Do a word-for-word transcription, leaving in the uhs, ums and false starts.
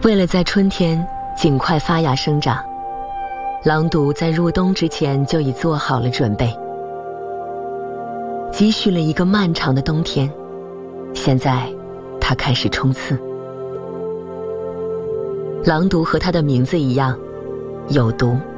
为了在春天尽快发芽生长，狼毒在入冬之前就已做好了准备，积蓄了一个漫长的冬天。现在它开始冲刺。狼毒和它的名字一样，有毒。